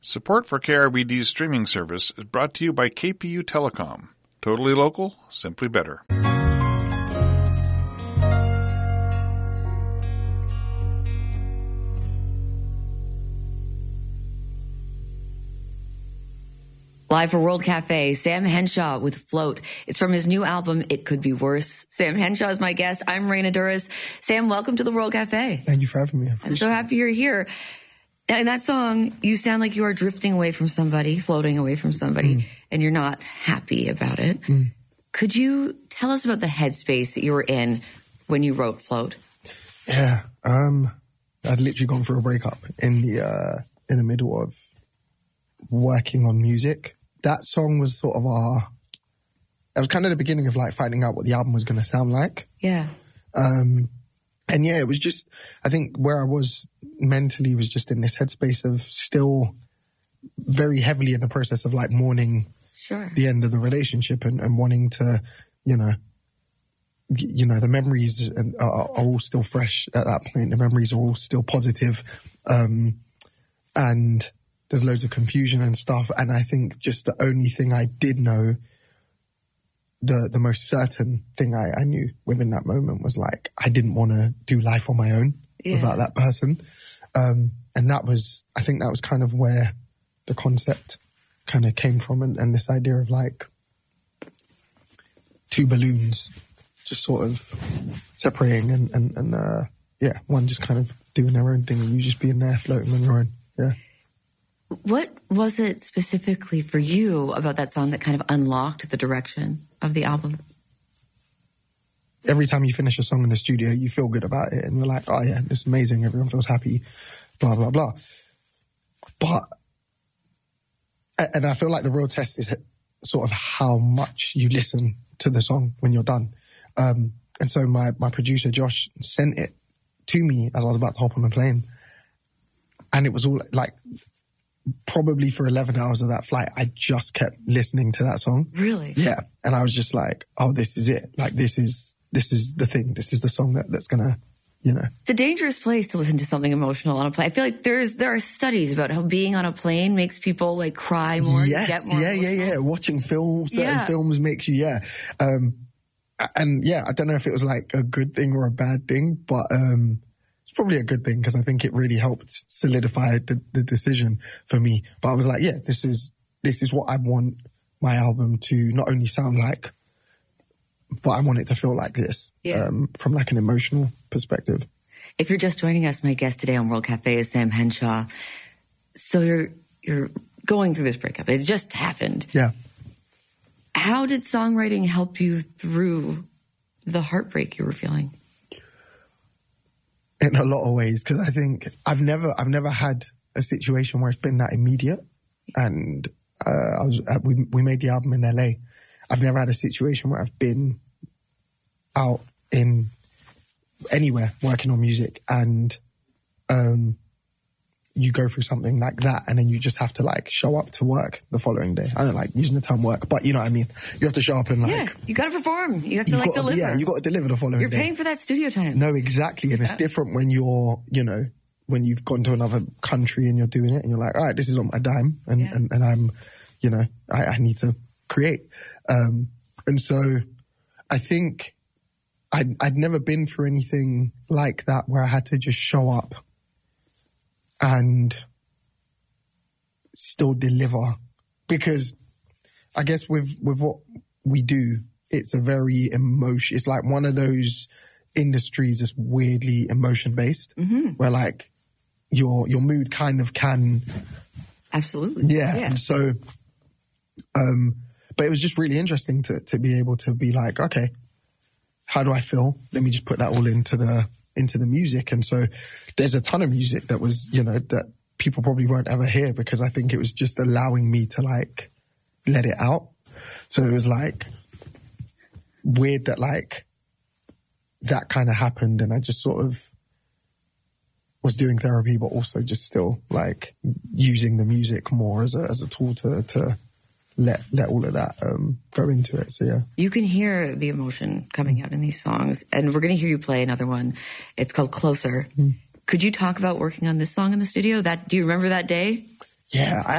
Support for KRBD's streaming service is brought to you by KPU Telecom. Totally local, simply better. Live for World Cafe, Sam Henshaw with Float. It's from his new album, It Could Be Worse. Sam Henshaw is my guest. I'm Raina Douris. Sam, welcome to the World Cafe. Thank you for having me. I'm so happy you're here. Now, in that song, you sound like you are drifting away from somebody, floating away from somebody, and you're not happy about it. Could you tell us about the headspace that you were in when you wrote Float? Yeah, I'd literally gone through a breakup in the middle of working on music. That song was sort of it was kind of the beginning of like finding out what the album was going to sound like. Yeah. And yeah, it was just, I think where I was mentally was just in this headspace of still very heavily in the process of like mourning the end of the relationship and wanting to, the memories are all still fresh at that point. The memories are all still positive. And there's loads of confusion and stuff. And I think just the only thing I did know, the most certain thing I knew within that moment was like, I didn't want to do life on my own without that person. And I think that was kind of where the concept kind of came from. And this idea of like two balloons just sort of separating and one just kind of doing their own thing and you just being there floating on your own. Yeah. What was it specifically for you about that song that kind of unlocked the direction of the album? Every time you finish a song in the studio, you feel good about it. And you're like, oh yeah, this is amazing. Everyone feels happy, blah, blah, blah. And I feel like the real test is sort of how much you listen to the song when you're done. And so my producer, Josh, sent it to me as I was about to hop on the plane. And it was all like, probably for 11 hours of that flight, I just kept listening to that song. Really? Yeah. And I was just like, oh, this is it. Like, this is the thing. This is the song that's gonna, It's a dangerous place to listen to something emotional on a plane. I feel like there are studies about how being on a plane makes people like cry more, get more emotional. Yeah. Watching certain films makes you, and I don't know if it was like a good thing or a bad thing, but, it's probably a good thing because I think it really helped solidify the decision for me. But I was like, yeah, this is what I want my album to not only sound like, but I want it to feel like this from like an emotional perspective. If you're just joining us, my guest today on World Cafe is Sam Henshaw. So you're going through this breakup. It just happened. Yeah. How did songwriting help you through the heartbreak you were feeling? In a lot of ways, because I think I've never had a situation where it's been that immediate. And we made the album in LA. I've never had a situation where I've been out in anywhere working on music and you go through something like that and then you just have to like show up to work the following day. I don't like using the term work, but you know what I mean? You have to show up and like... you got to perform. You have to like deliver. Yeah, you got to deliver the following day. You're paying for that studio time. No, exactly. And it's different when you're, when you've gone to another country and you're doing it and you're like, all right, this is on my dime and I'm, I need to create. And so I think I'd never been through anything like that where I had to just show up and still deliver. Because I guess with what we do, it's a very it's like one of those industries that's weirdly emotion-based, where like your mood kind of can... Absolutely. Yeah. And so, but it was just really interesting to be able to be like, okay, how do I feel? Let me just put that all into the music. And so there's a ton of music that was, that people probably won't ever hear because I think it was just allowing me to like let it out. So it was like weird that like that kind of happened and I just sort of was doing therapy, but also just still like using the music more as a tool to let all of that go into it. So yeah. You can hear the emotion coming out in these songs, and we're going to hear you play another one. It's called Closer. Could you talk about working on this song in the studio? Do you remember that day? Yeah, I